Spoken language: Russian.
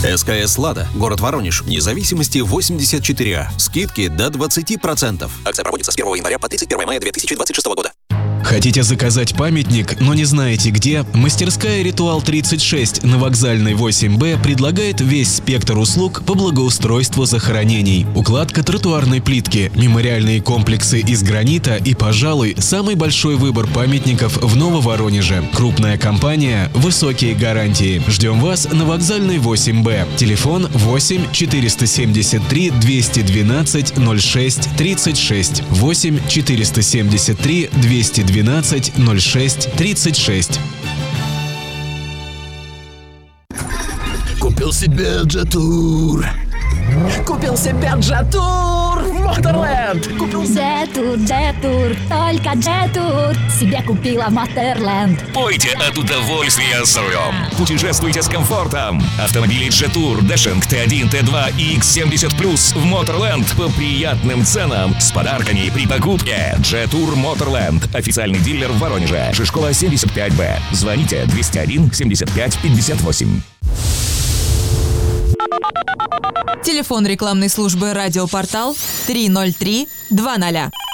СКС «Лада», город Воронеж, независимости 84А. Скидки до 20%. Акция проводится с 1 января по 31 мая 2026 года. Хотите заказать памятник, но не знаете где? Мастерская «Ритуал 36» на Вокзальной 8Б предлагает весь спектр услуг по благоустройству захоронений. Укладка тротуарной плитки, мемориальные комплексы из гранита и, пожалуй, самый большой выбор памятников в Нововоронеже. Крупная компания, высокие гарантии. Ждем вас на Вокзальной 8Б. Телефон 8 473 212 06 36. 8 473 212 06 36. Купил себе Джетур. Купил себе Джетур в Моторленд. Купил Джетур, только Джетур себе купила в Моторленд. Пойте от удовольствия за рулем. Путешествуйте с комфортом. Автомобили Джетур, Дэшинг Т1, Т2 и X70 в Моторленд по приятным ценам с подарками при покупке. Джетур Моторленд. Официальный дилер в Воронеже. Шишкова 75Б. Звоните 201 75 58. Телефон рекламной службы «Радиопортал» 303 20.